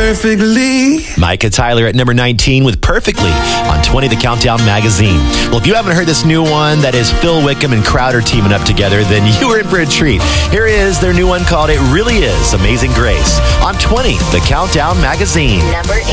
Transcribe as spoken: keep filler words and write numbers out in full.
perfectly. Micah Tyler at number nineteen with Perfectly on twenty, The Countdown Magazine. Well, if you haven't heard this new one that is Phil Wickham and Crowder teaming up together, then you are in for a treat. Here is their new one called It Really Is Amazing Grace on twenty, The Countdown Magazine. Number eight.